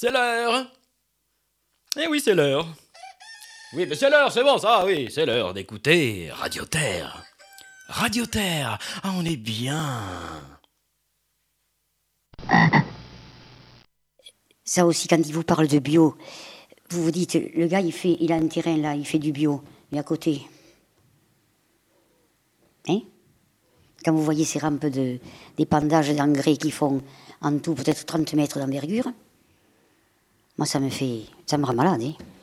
C'est l'heure. Eh oui, c'est l'heure. Oui, mais c'est l'heure, c'est bon ça, oui, c'est l'heure d'écouter Radio Terre. Radio Terre, ah, on est bien. Ça aussi, quand il vous parle de bio, vous vous dites, le gars, il a un terrain là, il fait du bio, mais à côté. Hein? Quand vous voyez ces rampes d'épandage d'engrais qui font en tout peut-être 30 mètres d'envergure, moi ça me rend malade. Hein?